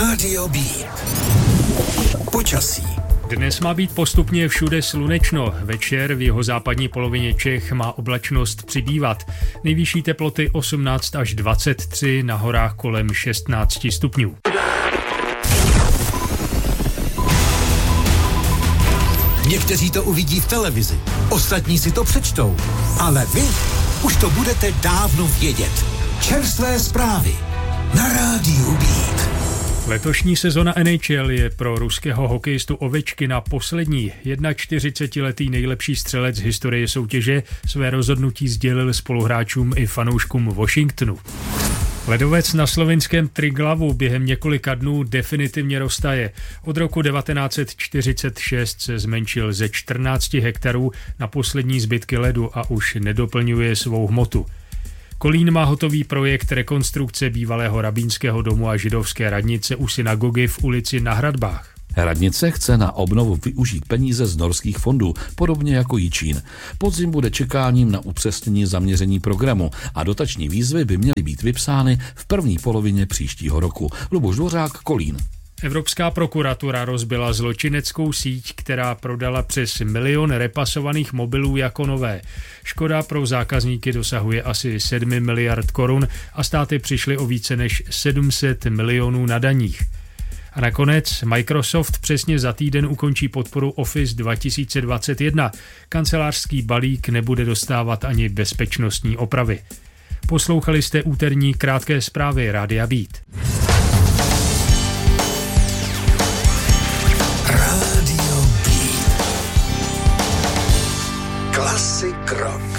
Rádio B. Počasí. Dnes má být postupně všude slunečno. Večer v jihozápadní polovině Čech má oblačnost přibývat. Nejvyšší teploty 18 až 23, na horách kolem 16 stupňů. Někteří to uvidí v televizi, ostatní si to přečtou. Ale vy už to budete dávno vědět. Čerstvé zprávy na Rádiu B. Letošní sezona NHL je pro ruského hokejistu Ovečkina poslední. 41letý nejlepší střelec z historie soutěže své rozhodnutí sdělil spoluhráčům i fanouškům Washingtonu. Ledovec na slovinském Triglavu během několika dnů definitivně roztaje. Od roku 1946 se zmenšil ze 14 hektarů na poslední zbytky ledu a už nedoplňuje svou hmotu. Kolín má hotový projekt rekonstrukce bývalého rabínského domu a židovské radnice u synagogy v ulici Na Hradbách. Radnice chce na obnovu využít peníze z norských fondů, podobně jako Jičín. Podzim bude čekáním na upřesnění zaměření programu a dotační výzvy by měly být vypsány v první polovině příštího roku. Luboš Dvořák, Kolín. Evropská prokuratura rozbila zločineckou síť, která prodala přes 1 milion repasovaných mobilů jako nové. Škoda pro zákazníky dosahuje asi 7 miliard korun a státy přišly o více než 700 milionů na daních. A nakonec Microsoft přesně za týden ukončí podporu Office 2021. Kancelářský balík nebude dostávat ani bezpečnostní opravy. Poslouchali jste úterní krátké zprávy Rádia Beat. Rádio B. Klasik rock.